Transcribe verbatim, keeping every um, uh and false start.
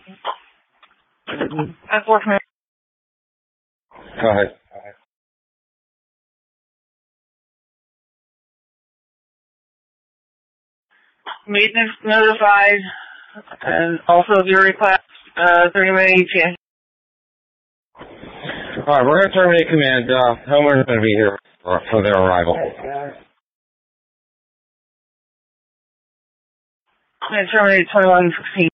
Enforcement. Go ahead. Maintenance notified, and also your request, uh, thirty minute E T A. Alright, we're going to terminate command. Uh, Homer's going to be here for, for their arrival. And terminate twenty-one sixteen.